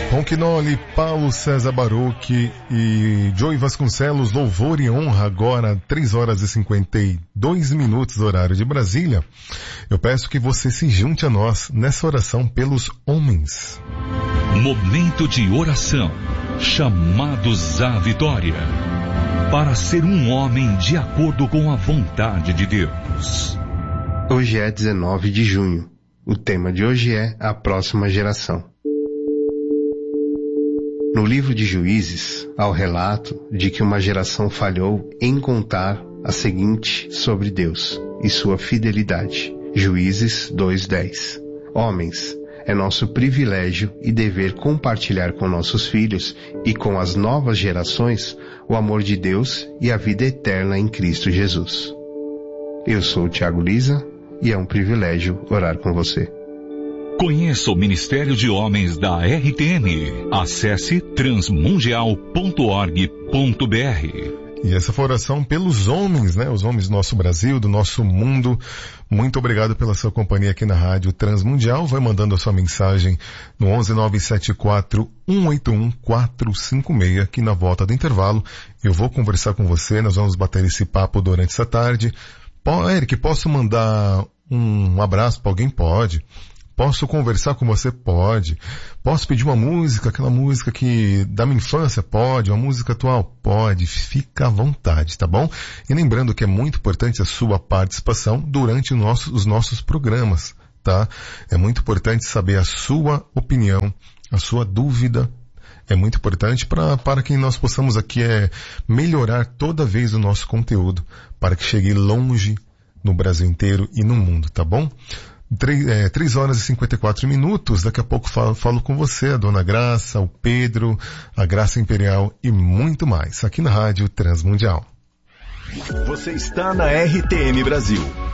Ronquinoli, Paulo César Baruch e Joey Vasconcelos, louvor e honra agora, 3 horas e 52 minutos, horário de Brasília. Eu peço que você se junte a nós nessa oração pelos homens. Momento de oração, chamados à vitória, para ser um homem de acordo com a vontade de Deus. Hoje é 19 de junho. O tema de hoje é a próxima geração. No livro de Juízes, há o relato de que uma geração falhou em contar a seguinte sobre Deus e sua fidelidade. Juízes 2:10. Homens, é nosso privilégio e dever compartilhar com nossos filhos e com as novas gerações o amor de Deus e a vida eterna em Cristo Jesus. Eu sou o Thiago Lisa e é um privilégio orar com você. Conheça o Ministério de Homens da RTM. Acesse transmundial.org.br. E essa foi a oração pelos homens, né? Os homens do nosso Brasil, do nosso mundo. Muito obrigado pela sua companhia aqui na Rádio Transmundial. Vai mandando a sua mensagem no 11974-181-456, que na volta do intervalo eu vou conversar com você. Nós vamos bater esse papo durante essa tarde. Eric, posso mandar um abraço para alguém? Pode. Posso conversar com você? Pode. Posso pedir uma música, aquela música que da minha infância? Pode. Uma música atual? Pode. Fica à vontade, tá bom? E lembrando que é muito importante a sua participação durante os nossos programas, tá? É muito importante saber a sua opinião, a sua dúvida. É muito importante para que nós possamos aqui melhorar toda vez o nosso conteúdo, para que chegue longe no Brasil inteiro e no mundo, tá bom? 3 horas e 54 minutos, daqui a pouco falo com você, a Dona Graça, o Pedro, a Graça Imperial e muito mais, aqui na Rádio Transmundial. Você está na RTM Brasil,